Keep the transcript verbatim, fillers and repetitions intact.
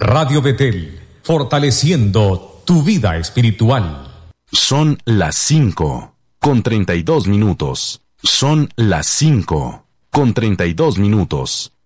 Radio Betel, fortaleciendo tu vida espiritual. Son las cinco, con treinta y dos minutos. Son las cinco, con treinta y dos minutos.